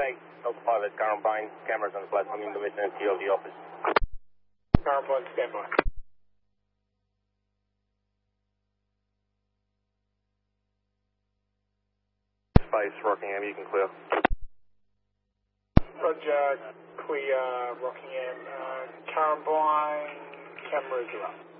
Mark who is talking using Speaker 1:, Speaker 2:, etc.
Speaker 1: Thanks. Delta 5 at Carambine. Cameras on the platform in the vicinity of the office.
Speaker 2: Carambine, stand by.
Speaker 1: Space, Rockingham, you can clear.
Speaker 2: Roger, clear, Rockingham, Carambine, cameras are up.